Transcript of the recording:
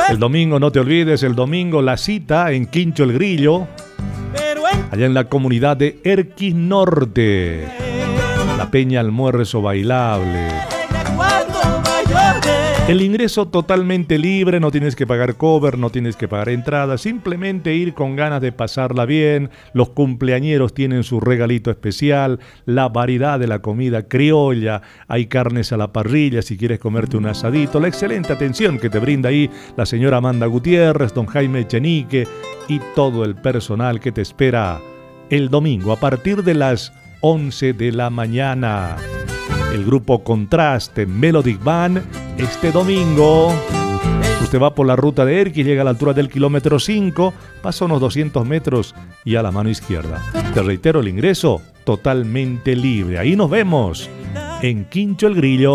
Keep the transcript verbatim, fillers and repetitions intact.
El domingo, no te olvides, el domingo la cita en Quincho el Grillo, allá en la comunidad de Erquis Norte. La Peña Almuerzo Bailable. El ingreso totalmente libre, no tienes que pagar cover, no tienes que pagar entrada, simplemente ir con ganas de pasarla bien. Los cumpleañeros tienen su regalito especial, la variedad de la comida criolla, hay carnes a la parrilla si quieres comerte un asadito, la excelente atención que te brinda ahí la señora Amanda Gutiérrez, don Jaime Echenique y todo el personal que te espera el domingo a partir de las once de la mañana. El grupo Contraste Melodic Band este domingo. Usted va por la ruta de Erquis, llega a la altura del kilómetro cinco, pasa unos doscientos metros y a la mano izquierda. Te reitero, el ingreso totalmente libre. Ahí nos vemos en Quincho el Grillo.